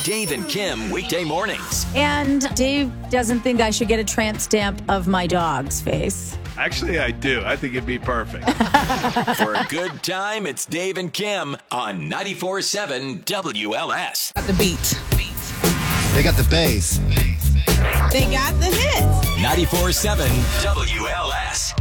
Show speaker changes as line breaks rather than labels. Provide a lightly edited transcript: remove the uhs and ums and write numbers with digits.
Dave and Kim, weekday mornings.
And Dave doesn't think I should get a tramp stamp of my dog's face.
Actually, I do. I think it'd be perfect.
For a good time, it's Dave and Kim on 94.7 WLS.
Got the beat.
They got the bass.
They got the hits.
94.7 WLS.